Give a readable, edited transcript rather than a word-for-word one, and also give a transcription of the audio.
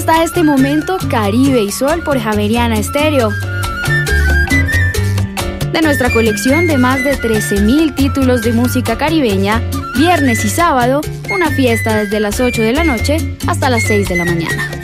Hasta este momento, Caribe y Sol por Javeriana Estéreo. De nuestra colección de más de 13,000 títulos de música caribeña, viernes y sábado, una fiesta desde las 8 de la noche hasta las 6 de la mañana.